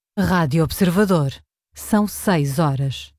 Rádio Observador. São 6 horas.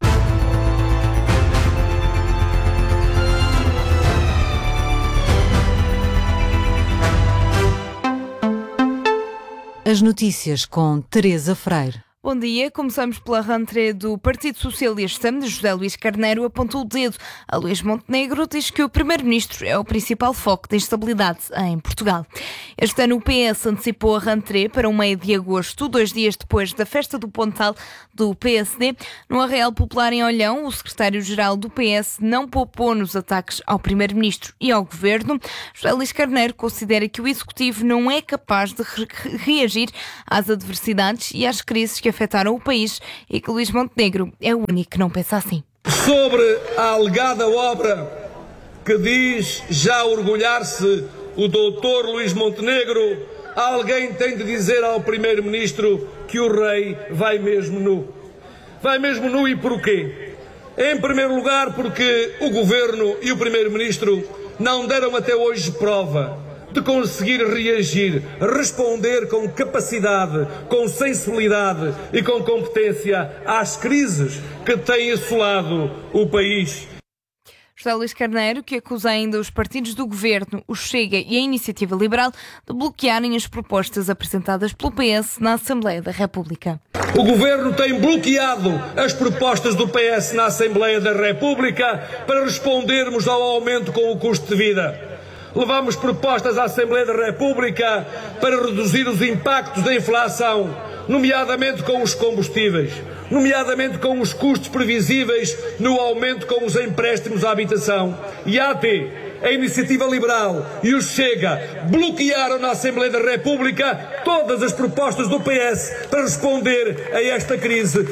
As notícias com Teresa Freire. Bom dia, começamos pela rentrée do Partido Socialista. José Luís Carneiro apontou o dedo a Luís Montenegro, diz que o Primeiro-Ministro é o principal foco da instabilidade em Portugal. Este ano o PS antecipou a rentrée para o meio de agosto, 2 dias depois da festa do Pontal do PSD. No Arraial Popular em Olhão, o secretário-geral do PS não poupou nos ataques ao Primeiro-Ministro e ao Governo. José Luís Carneiro considera que o Executivo não é capaz de reagir às adversidades e às crises que afetaram o país e que Luís Montenegro é o único que não pensa assim. Sobre a alegada obra que diz já orgulhar-se o doutor Luís Montenegro, alguém tem de dizer ao Primeiro-Ministro que o rei vai mesmo nu. Vai mesmo nu e porquê? Em primeiro lugar porque o Governo e o Primeiro-Ministro não deram até hoje prova de conseguir reagir, responder com capacidade, com sensibilidade e com competência às crises que têm assolado o país. José Luís Carneiro, que acusa ainda os partidos do Governo, o Chega e a Iniciativa Liberal, de bloquearem as propostas apresentadas pelo PS na Assembleia da República. O Governo tem bloqueado as propostas do PS na Assembleia da República para respondermos ao aumento com o custo de vida. Levamos propostas à Assembleia da República para reduzir os impactos da inflação, nomeadamente com os combustíveis, nomeadamente com os custos previsíveis no aumento com os empréstimos à habitação. E a AT, a Iniciativa Liberal e o Chega bloquearam na Assembleia da República todas as propostas do PS para responder a esta crise.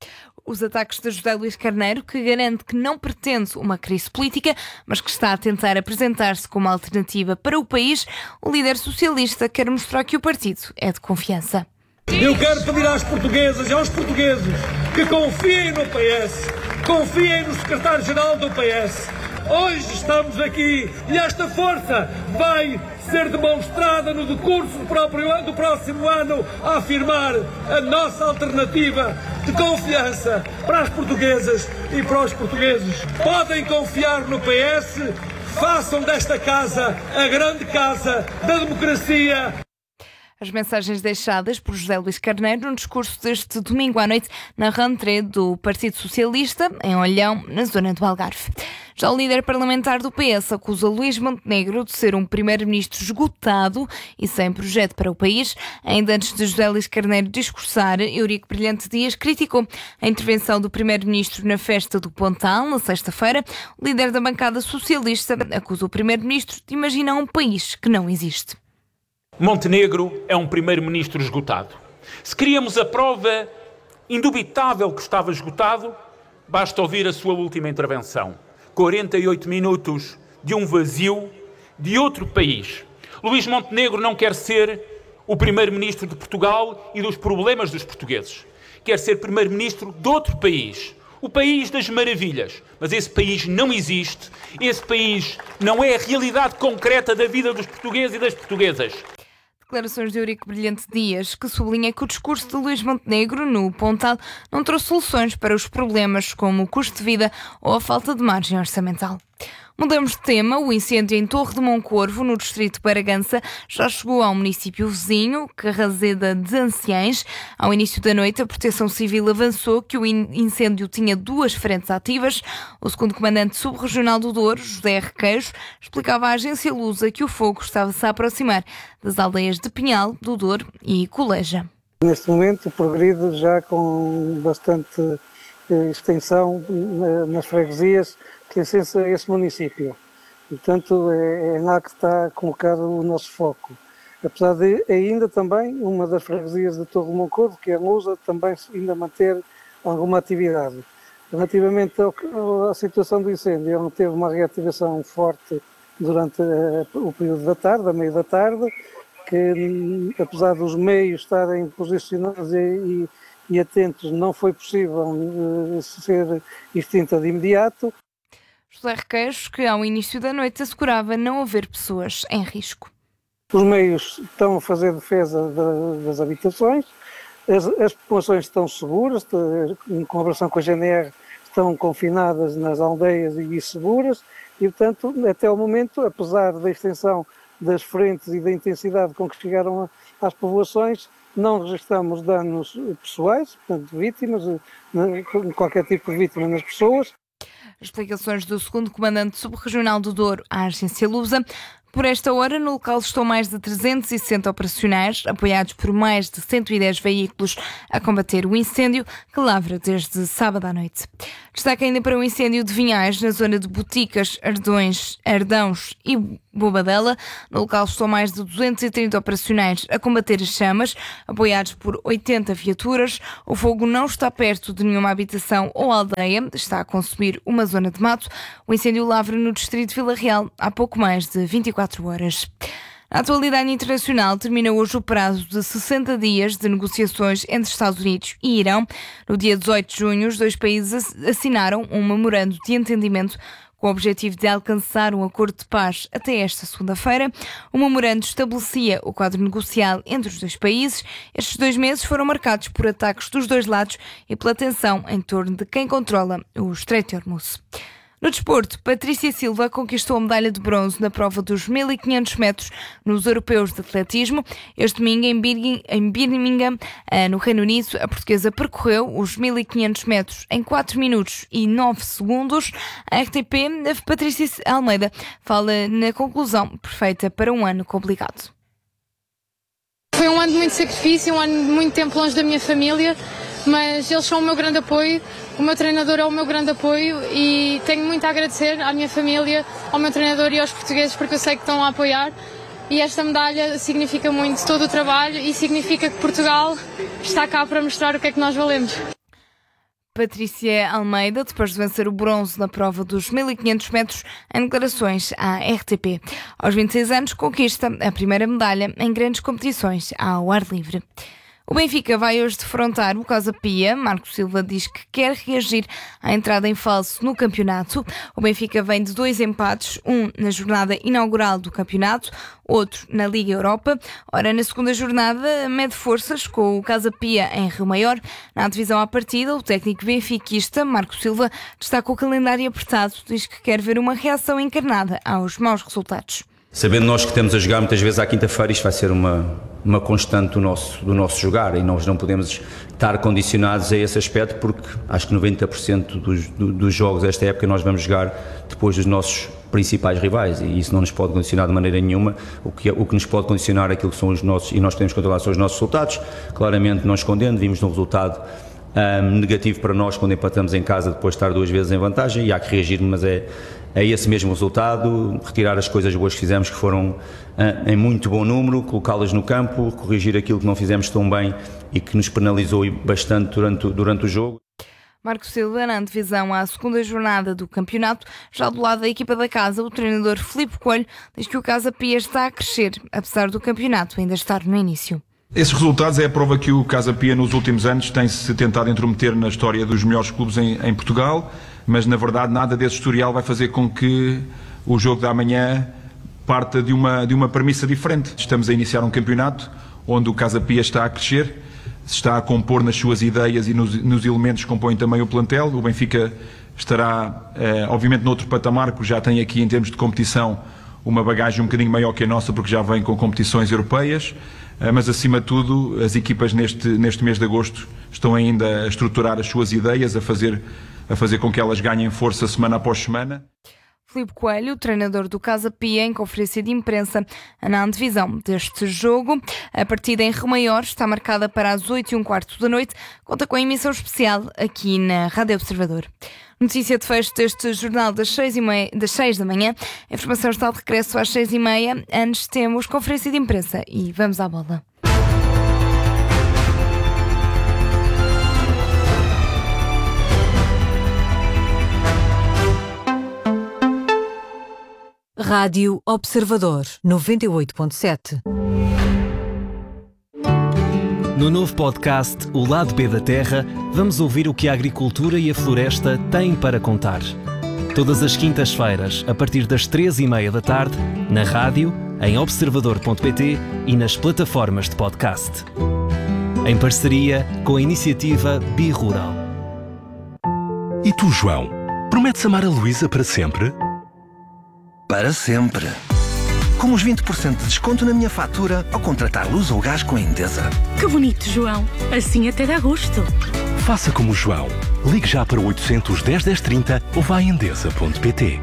Os ataques de José Luís Carneiro, que garante que não pretende uma crise política, mas que está a tentar apresentar-se como alternativa para o país, o líder socialista quer mostrar que o partido é de confiança. Eu quero pedir às portuguesas e aos portugueses que confiem no PS, confiem no secretário-geral do PS. Hoje estamos aqui e esta força vai ser demonstrada no decurso do próximo ano a afirmar a nossa alternativa de confiança para as portuguesas e para os portugueses. Podem confiar no PS, façam desta casa a grande casa da democracia. As mensagens deixadas por José Luís Carneiro no discurso deste domingo à noite na rentrée do Partido Socialista, em Olhão, na zona do Algarve. Já o líder parlamentar do PS acusa Luís Montenegro de ser um primeiro-ministro esgotado e sem projeto para o país. Ainda antes de José Luís Carneiro discursar, Eurico Brilhante Dias criticou a intervenção do primeiro-ministro na festa do Pontal, na sexta-feira. O líder da bancada socialista acusa o primeiro-ministro de imaginar um país que não existe. Montenegro é um primeiro-ministro esgotado. Se queríamos a prova indubitável que estava esgotado, basta ouvir a sua última intervenção. 48 minutos de um vazio de outro país. Luís Montenegro não quer ser o primeiro-ministro de Portugal e dos problemas dos portugueses. Quer ser primeiro-ministro de outro país. O país das maravilhas. Mas esse país não existe. Esse país não é a realidade concreta da vida dos portugueses e das portuguesas. Declarações de Eurico Brilhante Dias, que sublinha que o discurso de Luís Montenegro no Pontal não trouxe soluções para os problemas como o custo de vida ou a falta de margem orçamental. Mudamos de tema. O incêndio em Torre de Moncorvo, no distrito de Bragança, já chegou ao município vizinho, Carrazeda de Anciães. Ao início da noite, a Proteção Civil avançou que o incêndio tinha 2 frentes ativas. O segundo comandante subregional do Douro, José Requeijo, explicava à agência Lusa que o fogo estava-se a aproximar das aldeias de Pinhal, do Douro e Coleja. Neste momento, progride já com bastante extensão nas freguesias que licença esse município. Portanto, é lá que está colocado o nosso foco. Apesar de ainda também uma das freguesias de Torre de Moncorvo, que é a Lusa, também ainda manter alguma atividade. Relativamente à situação do incêndio, ele teve uma reativação forte durante o período da tarde, a meio da tarde, que apesar dos meios estarem posicionados e atentos, não foi possível ser extinta de imediato. José Requeijo, que ao início da noite assegurava não haver pessoas em risco. Os meios estão a fazer defesa das habitações, As populações estão seguras, em colaboração com a GNR, estão confinadas nas aldeias e seguras, e portanto, até o momento, apesar da extensão das frentes e da intensidade com que chegaram às povoações, não registramos danos pessoais, portanto, vítimas, qualquer tipo de vítima nas pessoas. Explicações do 2º Comandante Subregional do Douro à agência Lusa. Por esta hora, no local estão mais de 360 operacionais, apoiados por mais de 110 veículos a combater o incêndio, que lavra desde sábado à noite. Destaca ainda para o incêndio de Vinhais, na zona de Boticas, Ardãos e Bobadela. No local estão mais de 230 operacionais a combater as chamas, apoiados por 80 viaturas. O fogo não está perto de nenhuma habitação ou aldeia, está a consumir uma zona de mato. O incêndio lavra no distrito de Vila Real há pouco mais de 24 horas. Na atualidade internacional, termina hoje o prazo de 60 dias de negociações entre Estados Unidos e Irão. No dia 18 de junho, os dois países assinaram um memorando de entendimento com o objetivo de alcançar um acordo de paz até esta segunda-feira. O memorando estabelecia o quadro negocial entre os dois países. Estes 2 meses foram marcados por ataques dos dois lados e pela tensão em torno de quem controla o Estreito de Hormuz. No desporto, Patrícia Silva conquistou a medalha de bronze na prova dos 1.500 metros nos Europeus de Atletismo. Este domingo, em Birmingham, no Reino Unido, a portuguesa percorreu os 1.500 metros em 4 minutos e 9 segundos. A RTP, a Patrícia Almeida, fala na conclusão perfeita para um ano complicado. Foi um ano de muito sacrifício, um ano de muito tempo longe da minha família, mas eles são o meu grande apoio, o meu treinador é o meu grande apoio e tenho muito a agradecer à minha família, ao meu treinador e aos portugueses porque eu sei que estão a apoiar e esta medalha significa muito todo o trabalho e significa que Portugal está cá para mostrar o que é que nós valemos. Patrícia Almeida, depois de vencer o bronze na prova dos 1.500 metros, em declarações à RTP. Aos 26 anos, conquista a primeira medalha em grandes competições ao ar livre. O Benfica vai hoje defrontar o Casa Pia. Marco Silva diz que quer reagir à entrada em falso no campeonato. O Benfica vem de 2 empates, um na jornada inaugural do campeonato, outro na Liga Europa. Ora, na segunda jornada, mede forças com o Casa Pia em Rio Maior. Na divisão à partida, o técnico benfiquista, Marco Silva, destaca o calendário apertado, diz que quer ver uma reação encarnada aos maus resultados. Sabendo nós que temos a jogar muitas vezes à quinta-feira, isto vai ser uma constante do nosso jogar e nós não podemos estar condicionados a esse aspecto porque acho que 90% dos jogos desta época nós vamos jogar depois dos nossos principais rivais e isso não nos pode condicionar de maneira nenhuma. O que nos pode condicionar aquilo que são os nossos, e nós podemos controlar, são os nossos resultados. Claramente não escondendo, vimos um resultado negativo para nós quando empatamos em casa depois de estar 2 vezes em vantagem e há que reagir, mas é esse mesmo resultado, retirar as coisas boas que fizemos que foram em muito bom número, colocá-las no campo, corrigir aquilo que não fizemos tão bem e que nos penalizou bastante durante o jogo. Marco Silva, na antevisão à segunda jornada do campeonato, já do lado da equipa da casa, o treinador Filipe Coelho diz que o Casa Pia está a crescer, apesar do campeonato ainda estar no início. Esses resultados é a prova que o Casa Pia nos últimos anos tem-se tentado intrometer na história dos melhores clubes em Portugal, mas na verdade nada desse historial vai fazer com que o jogo da amanhã parta de uma premissa diferente. Estamos a iniciar um campeonato onde o Casa Pia está a crescer, se está a compor nas suas ideias e nos elementos que compõem também o plantel. O Benfica estará obviamente noutro patamar, porque já tem aqui em termos de competição uma bagagem um bocadinho maior que a nossa, porque já vem com competições europeias. Mas acima de tudo as equipas neste mês de agosto estão ainda a estruturar as suas ideias, a fazer com que elas ganhem força semana após semana. Filipe Coelho, treinador do Casa Pia, em conferência de imprensa na antevisão deste jogo. A partida em Rio Maior está marcada para as 8h15 da noite. Conta com a emissão especial aqui na Rádio Observador. Notícia de fecho deste jornal das 6 da manhã. A informação está de regresso às 6h30. Antes temos conferência de imprensa e vamos à bola. Rádio Observador 98.7. No novo podcast O Lado B da Terra, vamos ouvir o que a agricultura e a floresta têm para contar. Todas as quintas-feiras, a partir das 3h30 da tarde, na rádio, em observador.pt e nas plataformas de podcast. em parceria com a iniciativa Birural. E tu, João, prometes amar a Luísa para sempre? Para sempre. Com os 20% de desconto na minha fatura ao contratar luz ou gás com a Endesa. Que bonito, João. Assim até dá gosto. Faça como o João. Ligue já para o 800 10 10 30 ou vá a endesa.pt.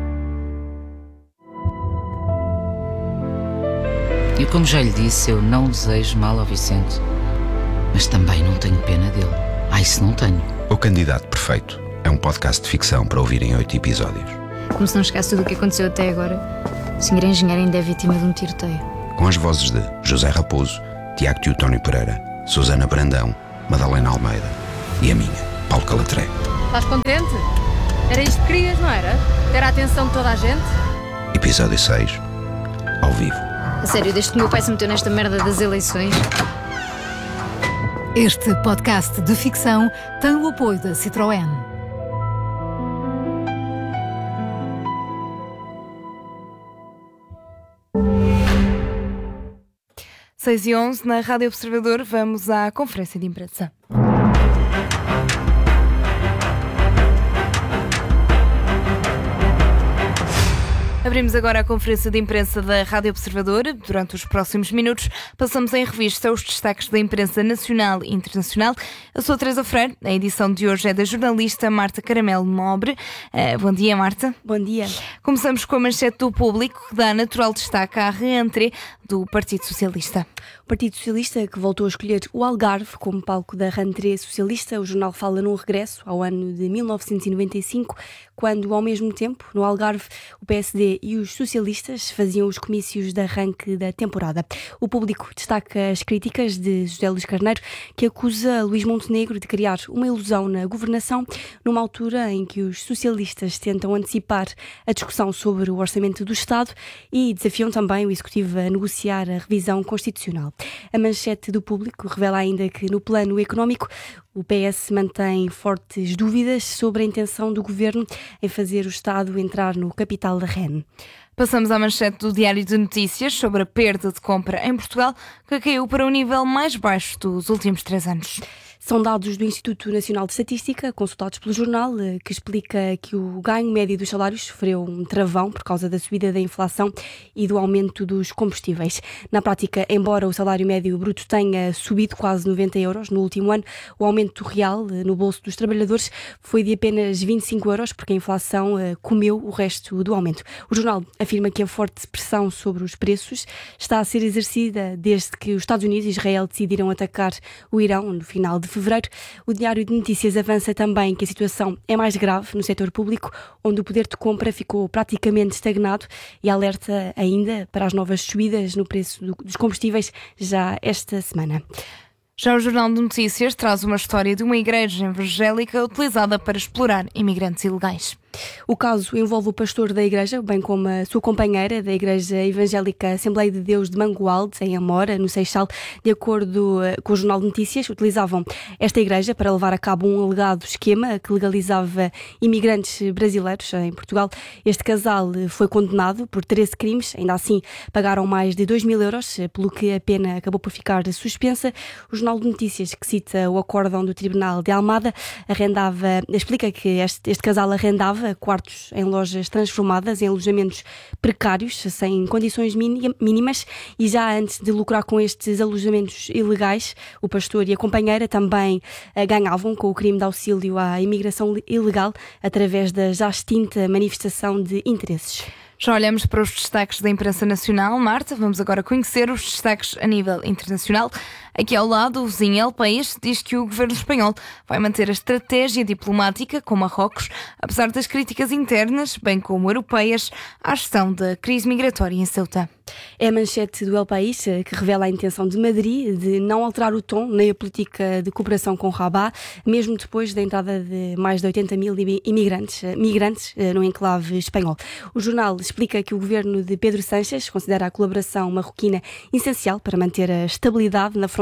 E como já lhe disse, eu não desejo mal ao Vicente. Mas também não tenho pena dele. Isso não tenho. O Candidato Perfeito é um podcast de ficção para ouvir em 8 episódios. Como se não chegasse tudo o que aconteceu até agora, o Sr. Engenheiro ainda é vítima de um tiroteio. Com as vozes de José Raposo, Tiago Teotónio Pereira, Susana Brandão, Madalena Almeida e a minha, Paulo Calatré. Estás contente? Era isto que querias, não era? Ter a atenção de toda a gente? Episódio 6, ao vivo. A sério, desde que o meu pai se meteu nesta merda das eleições. Este podcast de ficção tem o apoio da Citroën. Seis e 11 na Rádio Observador, vamos à conferência de imprensa. Abrimos agora a conferência de imprensa da Rádio Observador. Durante os próximos minutos passamos em revista os destaques da imprensa nacional e internacional. Eu sou a Teresa Freire, a edição de hoje é da jornalista Marta Caramelo Nobre. Bom dia, Marta. Bom dia. Começamos com a manchete do Público, que dá natural destaque à reentrée do Partido Socialista. O Partido Socialista, que voltou a escolher o Algarve como palco da rentrée socialista. O jornal fala num regresso ao ano de 1995, quando, ao mesmo tempo, no Algarve, o PSD e os socialistas faziam os comícios de arranque da temporada. O Público destaca as críticas de José Luís Carneiro, que acusa Luís Montenegro de criar uma ilusão na governação, numa altura em que os socialistas tentam antecipar a discussão sobre o orçamento do Estado e desafiam também o Executivo a negociar a revisão constitucional. A manchete do Público revela ainda que, no plano económico, o PS mantém fortes dúvidas sobre a intenção do governo em fazer o Estado entrar no capital da REN. Passamos à manchete do Diário de Notícias sobre a perda de compra em Portugal, que caiu para o nível mais baixo dos últimos 3 anos. São dados do Instituto Nacional de Estatística, consultados pelo jornal, que explica que o ganho médio dos salários sofreu um travão por causa da subida da inflação e do aumento dos combustíveis. Na prática, embora o salário médio bruto tenha subido quase 90 euros no último ano, o aumento real no bolso dos trabalhadores foi de apenas 25 euros, porque a inflação comeu o resto do aumento. O jornal afirma que a forte pressão sobre os preços está a ser exercida desde que os Estados Unidos e Israel decidiram atacar o Irão no final de fevereiro. O Diário de Notícias avança também que a situação é mais grave no setor público, onde o poder de compra ficou praticamente estagnado, e alerta ainda para as novas subidas no preço dos combustíveis já esta semana. Já o Jornal de Notícias traz uma história de uma igreja evangélica utilizada para explorar imigrantes ilegais. O caso envolve o pastor da igreja, bem como a sua companheira da Igreja Evangélica Assembleia de Deus de Mangualde, em Amora, no Seixal. De acordo com o Jornal de Notícias, utilizavam esta igreja para levar a cabo um alegado esquema que legalizava imigrantes brasileiros em Portugal. Este casal foi condenado por 13 crimes, ainda assim pagaram mais de 2.000 euros, pelo que a pena acabou por ficar suspensa. O Jornal de Notícias, que cita o acórdão do Tribunal de Almada, explica que este casal arrendava quartos em lojas transformadas em alojamentos precários, sem condições mínimas, e já antes de lucrar com estes alojamentos ilegais, o pastor e a companheira também ganhavam com o crime de auxílio à imigração ilegal através da já extinta manifestação de interesses. Já olhamos para os destaques da imprensa nacional. Marta, vamos agora conhecer os destaques a nível internacional. Aqui ao lado, o vizinho El País diz que o governo espanhol vai manter a estratégia diplomática com Marrocos, apesar das críticas internas, bem como europeias, à gestão da crise migratória em Ceuta. É a manchete do El País, que revela a intenção de Madrid de não alterar o tom nem a política de cooperação com Rabat, mesmo depois da entrada de mais de 80.000 migrantes no enclave espanhol. O jornal explica que o governo de Pedro Sánchez considera a colaboração marroquina essencial para manter a estabilidade na fronteira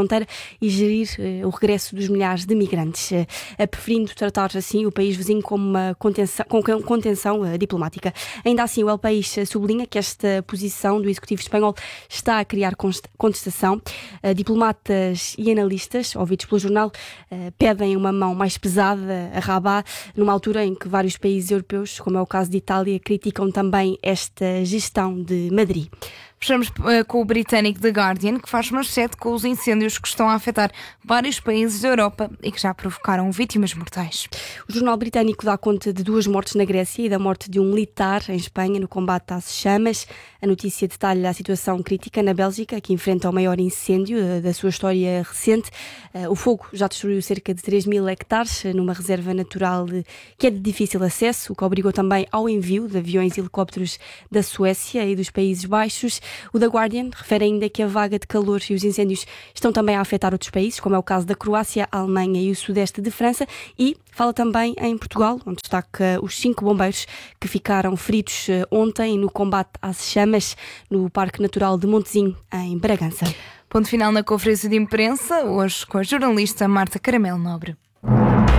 fronteira e gerir o regresso dos milhares de migrantes, preferindo tratar assim o país vizinho como uma contenção diplomática. Ainda assim, o El País sublinha que esta posição do Executivo espanhol está a criar contestação. Diplomatas e analistas, ouvidos pelo jornal, pedem uma mão mais pesada a Rabat, numa altura em que vários países europeus, como é o caso de Itália, criticam também esta gestão de Madrid. Fechamos com o britânico The Guardian, que faz manchete com os incêndios que estão a afetar vários países da Europa e que já provocaram vítimas mortais. O jornal britânico dá conta de 2 mortes na Grécia e da morte de um militar em Espanha no combate às chamas. A notícia detalha a situação crítica na Bélgica, que enfrenta o maior incêndio da sua história recente. O fogo já destruiu cerca de 3.000 hectares numa reserva natural que é de difícil acesso, o que obrigou também ao envio de aviões e helicópteros da Suécia e dos Países Baixos. O The Guardian refere ainda que a vaga de calor e os incêndios estão também a afetar outros países, como é o caso da Croácia, a Alemanha e o sudeste de França, e fala também em Portugal, onde destaca os 5 bombeiros que ficaram feridos ontem no combate às chamas no Parque Natural de Montezinho, em Bragança. Ponto final na conferência de imprensa, hoje com a jornalista Marta Caramelo Nobre.